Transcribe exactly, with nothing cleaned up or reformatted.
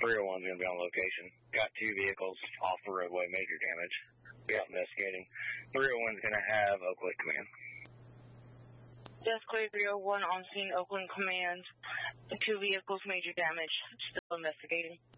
three oh one's going to be on location. Got two vehicles off the roadway, major damage. Be out investigating. three oh one's going to have Oakland Command. Yes, clear three oh one on scene, Oakland Command. Two vehicles, major damage. Still investigating.